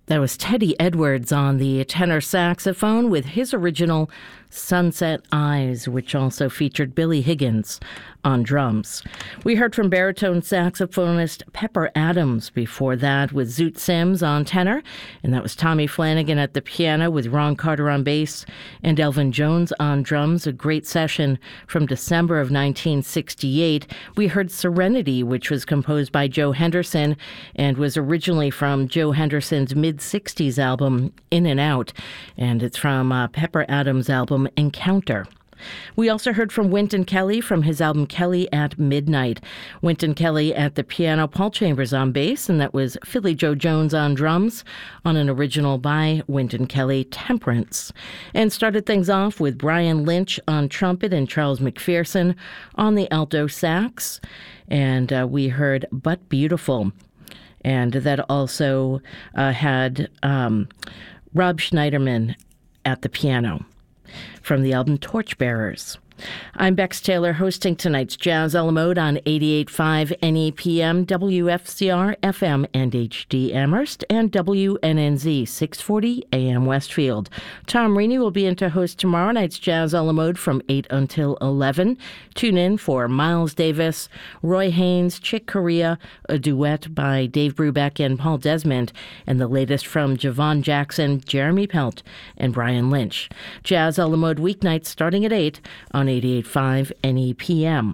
That was Teddy Edwards on the tenor saxophone with his original Sunset Eyes, which also featured Billy Higgins on drums. We heard from baritone saxophonist Pepper Adams before that with Zoot Sims on tenor, and that was Tommy Flanagan at the piano with Ron Carter on bass and Elvin Jones on drums, a great session from December of 1968. We heard Serenity, which was composed by Joe Henderson and was originally from Joe Henderson's mid-60s album In and Out, and it's from Pepper Adams' album Encounter. We also heard from Wynton Kelly from his album Kelly at Midnight. Wynton Kelly at the piano, Paul Chambers on bass, and that was Philly Joe Jones on drums on an original by Wynton Kelly, Temperance. And started things off with Brian Lynch on trumpet and Charles McPherson on the alto sax. And we heard But Beautiful. And that also had Rob Schneiderman at the piano from the album Torchbearers. I'm Bex Taylor, hosting tonight's Jazz a la Mode on 88.5 NEPM, WFCR, FM and HD Amherst, and WNNZ 640 AM Westfield. Tom Reaney will be in to host tomorrow night's Jazz a la Mode from 8 until 11. Tune in for Miles Davis, Roy Haynes, Chick Corea, a duet by Dave Brubeck and Paul Desmond, and the latest from Javon Jackson, Jeremy Pelt, and Brian Lynch. Jazz a la Mode weeknights starting at 8 on 88.5 NEPM.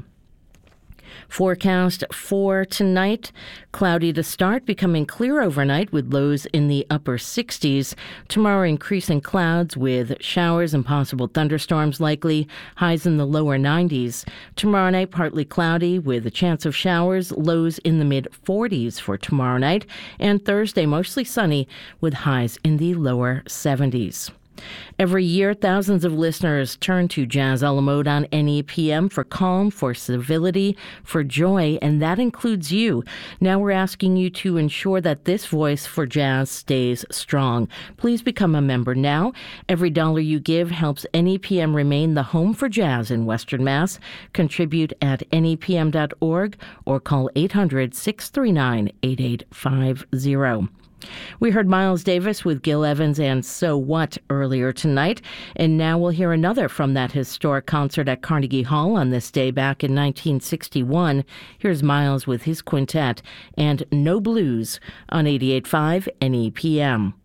Forecast for tonight, cloudy to start, becoming clear overnight with lows in the upper 60s. Tomorrow, increasing clouds with showers and possible thunderstorms likely, highs in the lower 90s. Tomorrow night, partly cloudy with a chance of showers, lows in the mid-40s for tomorrow night. And Thursday, mostly sunny with highs in the lower 70s. Every year, thousands of listeners turn to Jazz a la Mode on NEPM for calm, for civility, for joy, and that includes you. Now we're asking you to ensure that this voice for jazz stays strong. Please become a member now. Every dollar you give helps NEPM remain the home for jazz in Western Mass. Contribute at nepm.org or call 800-639-8850. We heard Miles Davis with Gil Evans and So What earlier tonight, and now we'll hear another from that historic concert at Carnegie Hall on this day back in 1961. Here's Miles with his quintet and No Blues on 88.5 NEPM.